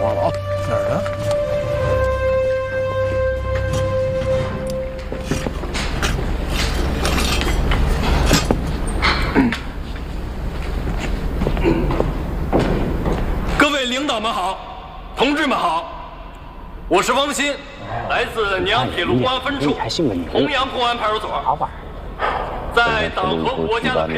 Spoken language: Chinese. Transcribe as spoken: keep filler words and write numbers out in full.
话了啊。哪儿呢？ 各位领导们好，同志们好，我是汪鑫，来自宁阳铁路公安分处，弘阳公安派出所，在党和国家的。